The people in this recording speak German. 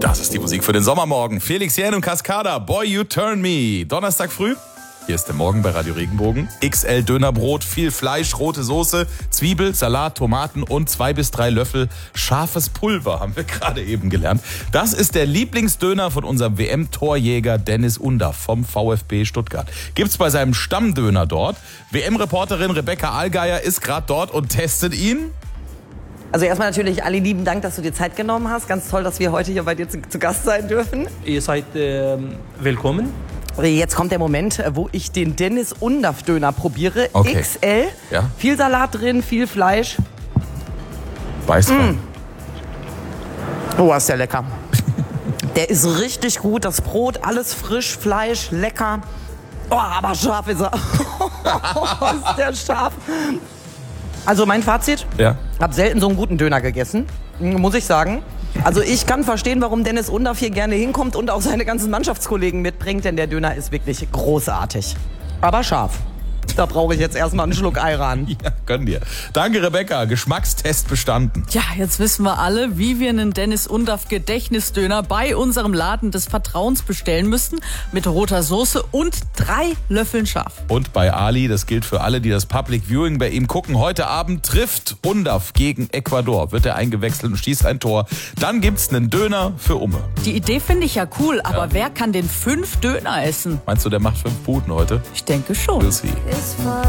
Das ist die Musik für den Sommermorgen. Felix Jähn und Cascada, Boy You Turn Me. Donnerstag früh. Hier ist der Morgen bei Radio Regenbogen. XL Dönerbrot, viel Fleisch, rote Soße, Zwiebel, Salat, Tomaten und 2 bis 3 Löffel scharfes Pulver, haben wir gerade eben gelernt. Das ist der Lieblingsdöner von unserem WM-Torjäger Dennis Undaff vom VfB Stuttgart. Gibt's bei seinem Stammdöner dort. WM-Reporterin Rebecca Allgeier ist gerade dort und testet ihn. Also erstmal natürlich alle lieben Dank, dass du dir Zeit genommen hast. Ganz toll, dass wir heute hier bei dir zu Gast sein dürfen. Ihr seid willkommen. Jetzt kommt der Moment, wo ich den Dennis Undaff Döner probiere. Okay. XL, Ja. Viel Salat drin, viel Fleisch. Beiß rein. Oh, ist der lecker. Der ist richtig gut, das Brot, alles frisch, Fleisch, lecker. Oh, aber scharf ist er. Ist der scharf. Also mein Fazit, Ja. hab selten so einen guten Döner gegessen, muss ich sagen. Also ich kann verstehen, warum Dennis Undaff hier gerne hinkommt und auch seine ganzen Mannschaftskollegen mitbringt, denn der Döner ist wirklich großartig. Aber scharf. Da brauche ich jetzt erstmal einen Schluck Ayran. Ja, gönn dir. Danke, Rebecca. Geschmackstest bestanden. Ja, jetzt wissen wir alle, wie wir einen Dennis Undaff Gedächtnisdöner bei unserem Laden des Vertrauens bestellen müssen. Mit roter Soße und 3 Löffeln scharf. Und bei Ali, das gilt für alle, die das Public Viewing bei ihm gucken, heute Abend trifft Undaff gegen Ecuador. Wird er eingewechselt und schießt ein Tor. Dann gibt's einen Döner für Umme. Die Idee finde ich ja cool, aber wer kann denn 5 Döner essen? Meinst du, der macht 5 Puten heute? Ich denke schon. We'll see.